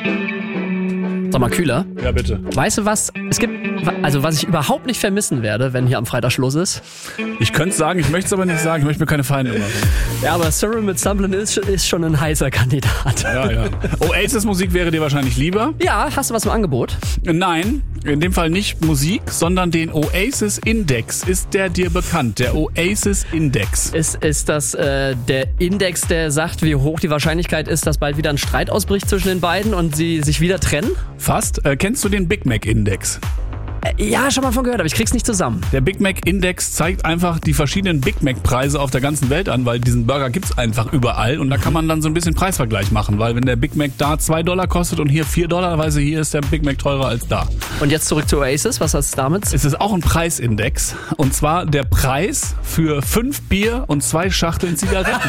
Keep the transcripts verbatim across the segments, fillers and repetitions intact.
Sag mal, Kühler. Ja, bitte. Weißt du was? Es gibt, also was ich überhaupt nicht vermissen werde, wenn hier am Freitag Schluss ist. Ich könnte es sagen, ich möchte es aber nicht sagen. Ich möchte mir keine Feinde machen. Ja, aber Cyril mit Stumblin' ist, ist schon ein heißer Kandidat. Ja, ja. Oasis-Musik wäre dir wahrscheinlich lieber? Ja, hast du was im Angebot? Nein, in dem Fall nicht Musik, sondern den Oasis-Index. Ist der dir bekannt? Der Oasis-Index. Ist, ist das äh, der Index, der sagt, wie hoch die Wahrscheinlichkeit ist, dass bald wieder ein Streit ausbricht zwischen den beiden und sie sich wieder trennen? Fast. Äh, kennst du den Big Mac-Index? Äh, ja, schon mal von gehört, aber ich krieg's nicht zusammen. Der Big Mac-Index zeigt einfach die verschiedenen Big Mac-Preise auf der ganzen Welt an, weil diesen Burger gibt's einfach überall und da kann man dann so ein bisschen Preisvergleich machen, weil wenn der Big Mac da zwei Dollar kostet und hier vier Dollar, weiß ich, hier ist der Big Mac teurer als da. Und jetzt zurück zu Oasis, was hast du damit? Es ist auch ein Preisindex und zwar der Preis für fünf Bier und zwei Schachteln Zigaretten.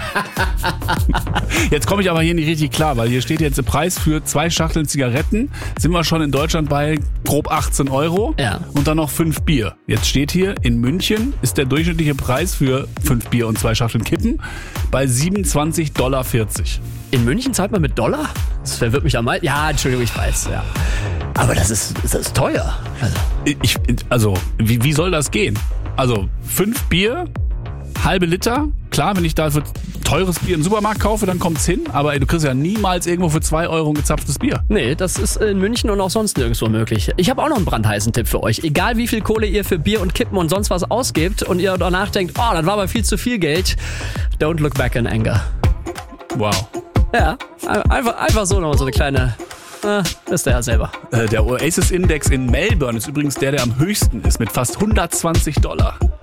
Jetzt komme ich aber hier nicht richtig klar, weil hier steht jetzt der Preis für zwei Schachteln Zigaretten, sind wir schon in Deutschland bei grob achtzehn Euro Ja. und dann noch fünf Bier. Jetzt steht hier, in München ist der durchschnittliche Preis für fünf Bier und zwei Schachteln Kippen bei siebenundzwanzig Dollar vierzig. In München zahlt man mit Dollar? Das verwirrt mich am meisten. Ja, Entschuldigung, ich weiß, ja. Aber das ist, das ist teuer. Also. Ich, also, wie, wie soll das gehen? Also, fünf Bier, halbe Liter. Klar, wenn ich da für teures Bier im Supermarkt kaufe, dann kommt's hin. Aber ey, du kriegst ja niemals irgendwo für zwei Euro ein gezapftes Bier. Nee, das ist in München und auch sonst nirgendwo möglich. Ich habe auch noch einen brandheißen Tipp für euch. Egal wie viel Kohle ihr für Bier und Kippen und sonst was ausgebt und ihr danach denkt, oh, das war aber viel zu viel Geld. Don't look back in anger. Wow. Ja, einfach, einfach so noch so eine kleine... Ah, ist der ja selber. Äh, der Oasis-Index in Melbourne ist übrigens der, der am höchsten ist, mit fast hundertzwanzig Dollar.